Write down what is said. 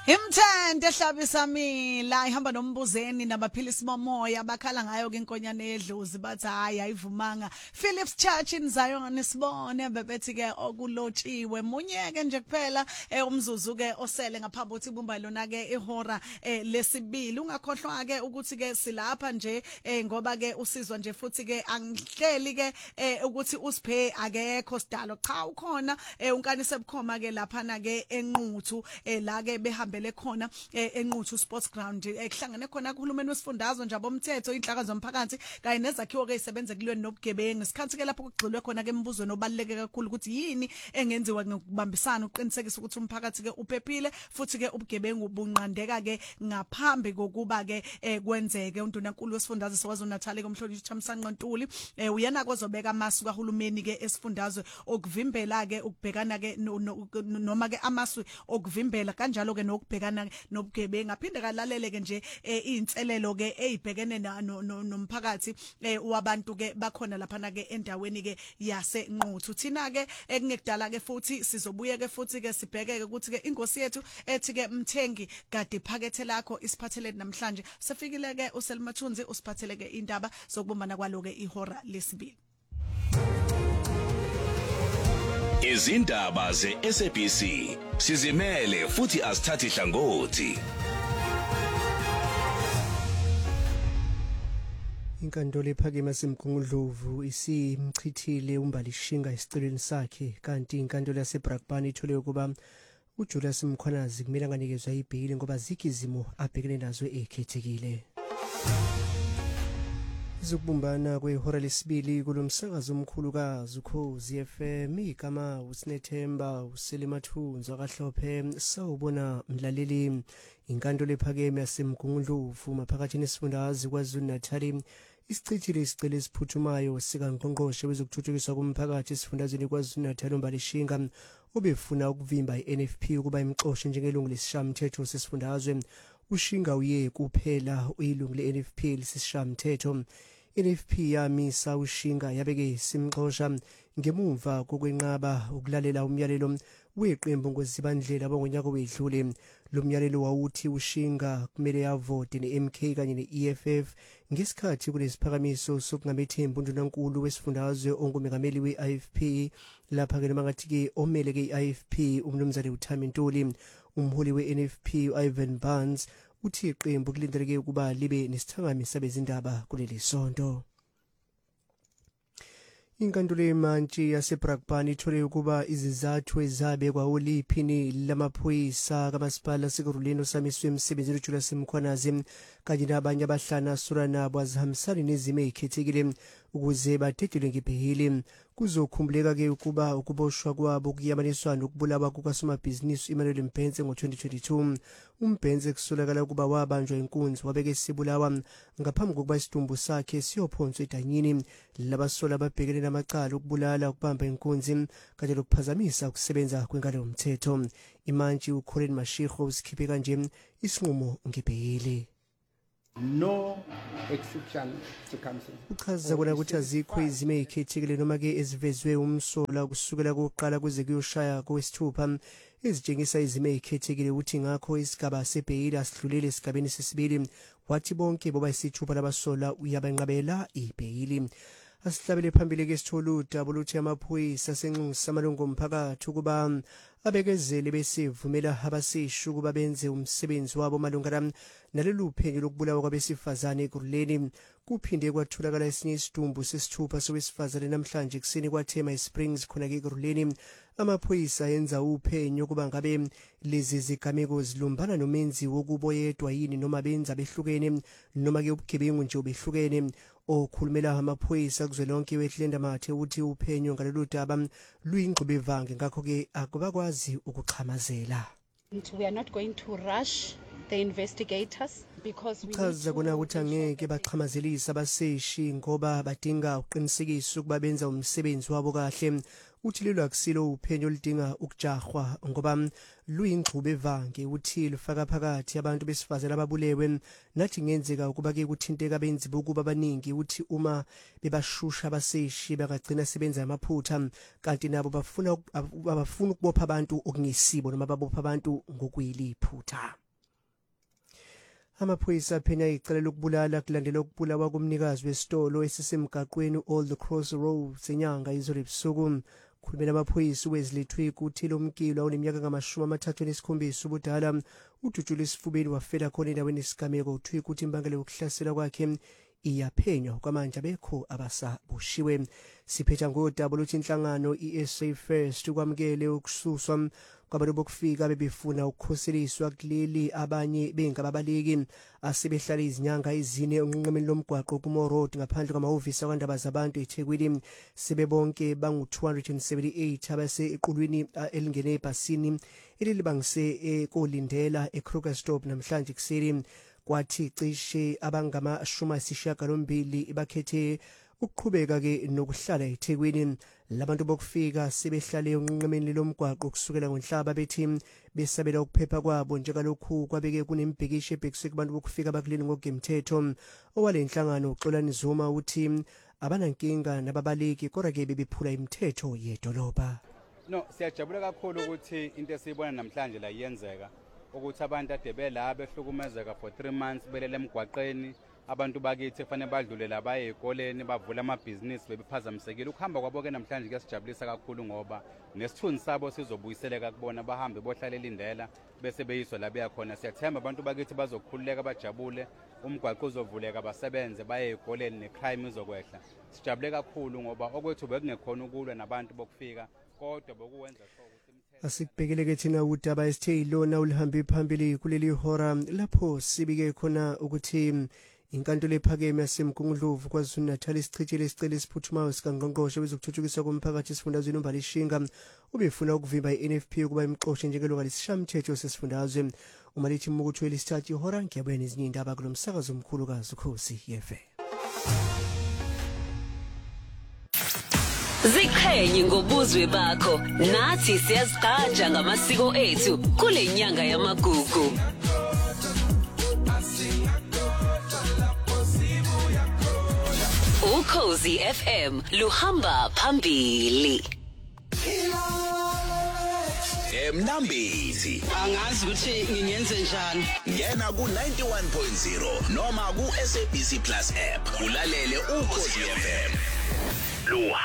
Imthende ehlabisa mila ihamba nombuzeni nabaphilisi bomoya bakhala ngayo ke inkonyane yedlozi bathi hayi ayivumanga Phillips Church in Zion sibone bebethi ke okulotshiwe munyeke nje kuphela umzuzu ke osele ngaphambi ukuthi ibumba lona ke ihora lesibili ungakhohlwa ke ukuthi ke silapha nje ngoba ke usizwa nje futhi ke angihleli ke ukuthi usiphe akekho sidalo cha ukhona unkanise bukhoma ke lapha na ke enquthu la ke behambele khona enquthu sports ground ekuhlangene khona kuhulumeni wesifundazwe nje abomthetho inhlaka zomphakathi kanye nezakhiwo ke isebenza kulweni nobugebengu isikhathi ke lapho kugxilwe khona ke imibuzo nobaluleke kakhulu ukuthi yini engenziwa ngokubambisana uqinisekisa ukuthi umphakathi ke uphephile futhi ke ubugebengu bunqandeka ke ngaphambi kokuba ke kwenzeke undunankulu wesifundazwe sakwazulu Natal komhloli Thamsanqa Ntuli uyena kozobeka amasu kahulumeni ke esifundazwe okuvimbela ke ukubhekana ke noma ke amasu okuvimbela kanjalo ke nokubhekana nobugebengu aphinde kalalele ke nje izinselelo ke ezibhekene nomphakathi wabantu ke bakhona lapha na ke endaweni ke yase Nquthu thina ke ekungekudala ke futhi sizobuye ke futhi ke sibheke ukuthi ke ingosi yethu ethi ke mthengi kade iphakethe lakho isiphathele namhlanje sefikile ke uSelmathunzi usiphathele ke indaba sokubumbana kwaloke ihora lesibili izindaba ze-SABC sizimele futhi asithathi hlangothi. Inkantolo ephakeme yaseMgungundlovu isimchithile uMbalishinga esicelweni sakhe kanti inkantolo yaseBrakpan ithole ukuba uJulius Mkhwanazi kumele anganikezwe ibhayili ngoba zikho izimo abhekene nazo ekhethekile. Izokubumbana kwehora lesibili kulomsakazo omkhulukazi uKhozi FM igama uSinethemba uSelimathunzi akahlophe sawubona mlaleli inkantolo ephakeme yaseMgungundlovu maphakathi nesifundazwe kwaZulu Natal isichithile isicelo esiphuthumayo sikaNgqongqoshe wezokuthuthukiswa komphakathi esifundazweni kwaZulu Natal uMbalishinga obefuna ukuvimba iNFP ukuba imxoshe njengelungu lesishayamathetho sesifundazwe ushinga uye kuphela uyilungu leNFP lesishayamathetho iNFP yamisa ushinga yabeke simxosha ngemuva kokwenqaba ukulalela umyalelo weqembu ngozibandlela abangonyaka wedlule lo myalelo wawuthi ushinga kumele yavote neMK kanye neEFF ngesikhathi kulesiphakamiso sokungamethembu undunankulu wesifundazwe ongumengameli weIFP lapha ke noma ngathi ke omele ke iIFP umnumzane uThami Ntuli umholi weNFP Ivan Barnes uthi iqembu kulindeleke ukuba libe nesithangami sabezindaba kuleli sonto. Inkantolo yemantshi yaseBrakpan ithole ukuba izizathu ezabekwa uliphini lamaphoyisa kamasipala sekuruleni osamiswe emsebenzini uJulius Mkhwanazi kanye nabanye abahlana sura nabo azihambisani nezimo ezikhethekile ukuze badedelwe ngebhayili kuzokhumbuleka ke ukuba ukuboshwa kwabo kuyamaniswa nokubulawa kukasomabhizinisi Emmanuel Mbhense ngo-2022 uMbhense kusolakala ukuba wabanjwa inkunzi wabeke sibulawa ngaphambi kokuba isidumbu sakhe siyophonswa edanyini labasola ababhekene namacala okubulala ukubamba inkunzi kanye lokuphazamisa ukusebenza kwenkalo yomthetho imantshi uColin Mashego usikhiphe kanje isinqumo ngebhayili. No exception circumstances. Uchaza kona ukuthi azikho izimo ezikhethekile noma ke ezivezwe umsola kusukela kokuqala kuze kuyoshaya kowesithupha ezitshengisa izimo ezikhethekile uthi ngakho isigaba sebhayili asidlulele esigabeni sesibili wathi bonke boba isithupha labasola uyabanqabela ibhayili. Asihlabele phambili ke sithola udaba oluthi amaphoyisa senxusa amalungu omphakathi ukuba abekezele besivumela abasishu ukuba benze umsebenzi wabo malungana nalolu phenyo lokubulawa kwabesifazane ekuruleni kuphinde kwatholakala esinye isidumbu sesithupha sowesifazane namhlanje kuseni kwaThema Springs khona ke ekuruleni amaphoyisa yenza uphenyo kuba ngabe lezi zigameko zilumbana nomenzi wokuboyedwa yini noma benza behlukene noma ke ubugebengu nje obehlukene okhulumela amaphoyisa kuzwelonke wehlenda mathe uthi uphenyo ngalolu daba luyingqubevanga ngakho ke akubakwazi ukuxhamazela. We are not going to rush the investigators because we chaza kona ukuthi angeke baxhamazelisa abaseshi ngoba badinga uqinisekisa ukuba benza umsebenzi wabo kahle uthi lelo akusilo uphenyo oludinga ukujahwa ngoba luyingxube evange uthi lufaka phakathi abantu besifazana ababulewe nathi ngenzeka ukuba ke kuthinteka abenzi bokuba abaningi uthi uma bebashusha abaseshi bangagcina sebenza amaphutha kanti nabo bafuna ukubopha abantu okungesibo noma babopha abantu ngokuyiliphutha. Amaphoyisa phenya icala lokubulala kulandela ukubulawa komnikazi wesitolo esisemgaqweni All the Crossroads enyanga izolo ebusuku. Khulumela amaphoyisa uWesley Twiku uthi lo mkilo oneminyaka ngama-37 ubudala udutshule esifubeni wafela khona endaweni yesigameko. Twiku uthi imbangela yokuhlasela kwakhe iyaphenywa kwamanje abekho abasabushiwe. Siphetha ngodaba lokuthi inhlangano iSA First ukwamukele ukususwa kwabantu bokufika bebefuna ukukhoseliswa kuleli abanye bengababaleki asebehlala izinyanga ezine onqenqemeni lomgwaqo kuMoore Road ngaphandle kwamahhovisi akwandaba zabantu eThekwini. Sebebonke bangu-278 abase equlwini elingene ebhasini elilibangise kolindela eKrugersdorp namhlanje kuseni. Kwathi cishe abangama-80 bakhethe ukuqhubeka ke nokuhlala eThekwini. Labantu bokufika sebehlale onqenqemeni lomgwaqo kusukela ngoNhlaba bethi besabela ukuphepha kwabo njengalokhu kwabeke kunembhekisho ebhekiswe kubantu bokufika abakuleli ngogemthetho. Owalenhlangano uXolani Zuma uthi abanankinga nababaleki kodwa ke bebephula imithetho yedolobha. No, siyajabula kakhulu ukuthi into esiyibona namhlanje la iyenzeka ukuthi abantu ade bela behlukumezeka for 3 months belele emgwaqeni. Abantu bakithi kufanele badlule la baye ezikoleni bavula amabhizinisi bebephazamisekile. Ukuhamba kwabo ke namhlanje kuyasijabulisa kakhulu ngoba nesithunzi sabo sizobuyiseleka kubona bahambe bohlalela indlela bese beyiswa la beya khona. Siyathemba abantu bakithi bazokhululeka bajabule, umgwaqo uzovuleka basebenze baye ezikoleni necrime izokwehla. Sijabule kakhulu ngoba okwethu bekungekhona ukulwa nabantu bokufika kodwa bokuwenza Asikubhekele ke thina udaba esithe ilona ulihambe phambili kuleli hora lapho sibike khona ukuthi inkantolo ephakeme yaseMgungundlovu KwaZulu-Natal isichithile isicelo esiphuthumayo sikaNgqongqoshe wezokuthuthukiswa komphakathi esifundazweni uMbalishinga ubefuna ukuvimba iNFP ukuba imxoshe njengelunga lesishamthetho sesifundazwe. Umalithi Mukuthu elisithathu ihora ngiyabuya nezinye indaba kulomsakazo omkhulukazi Ukhozi FM. Ziqhenye ngobuzwe bakho nathi siyazigqaja ngamasiko ethu kule nyanga yamagugu. Ukhozi FM luhamba phambili. Emnambithi angazi ukuthi ngingenze njani. ngena ku91.0 noma ku SABC Plus app ulalele Ukhozi FM.